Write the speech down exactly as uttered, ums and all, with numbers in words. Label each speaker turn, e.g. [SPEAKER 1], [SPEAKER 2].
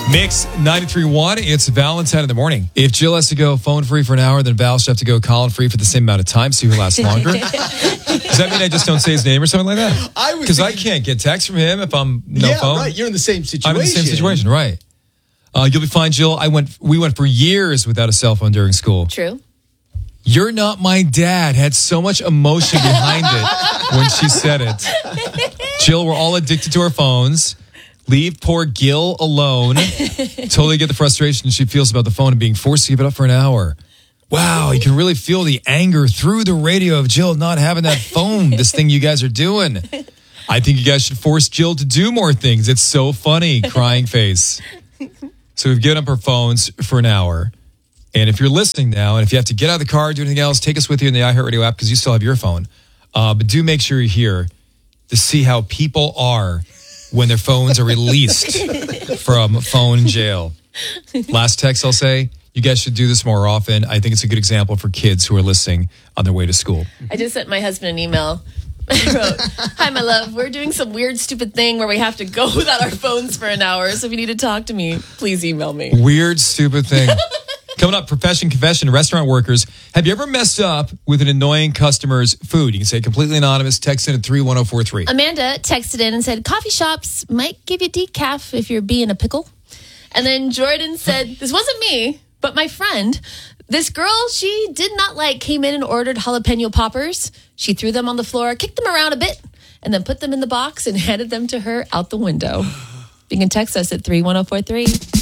[SPEAKER 1] Mix ninety-three point one, it's Valentine in the morning. If Jill has to go phone free for an hour, then Val should have to go call free for the same amount of time, see who lasts longer. Does that mean I just don't say his name or something like that? Because I, I can't get text from him if I'm no
[SPEAKER 2] yeah,
[SPEAKER 1] phone.
[SPEAKER 2] Yeah, right. You're in the same situation.
[SPEAKER 1] I'm in the same situation, right. Uh, you'll be fine, Jill. I went. We went for years without a cell phone during school.
[SPEAKER 3] True.
[SPEAKER 1] You're not my dad had so much emotion behind it when she said it. Jill, we're all addicted to our phones. Leave poor Gil alone. Totally get the frustration she feels about the phone and being forced to give it up for an hour. Wow, you can really feel the anger through the radio of Jill not having that phone, this thing you guys are doing. I think you guys should force Jill to do more things. It's so funny, crying face. So we've given up our phones for an hour. And if you're listening now, and if you have to get out of the car, do anything else, take us with you in the iHeartRadio app because you still have your phone. Uh, but do make sure you're here to see how people are when their phones are released from phone jail. Last text I'll say, you guys should do this more often. I think it's a good example for kids who are listening on their way to school.
[SPEAKER 3] I just sent my husband an email. I wrote, hi, my love. We're doing some weird, stupid thing where we have to go without our phones for an hour. So if you need to talk to me, please email me.
[SPEAKER 1] Weird, stupid thing. Coming up, profession confession, restaurant workers. Have you ever messed up with an annoying customer's food? You can say completely anonymous, text in at three one zero four three.
[SPEAKER 3] Amanda texted in and said, coffee shops might give you decaf if you're being a pickle. And then Jordan said, this wasn't me, but my friend. This girl she did not like came in and ordered jalapeno poppers. She threw them on the floor, kicked them around a bit, and then put them in the box and handed them to her out the window. You can text us at three one zero four three.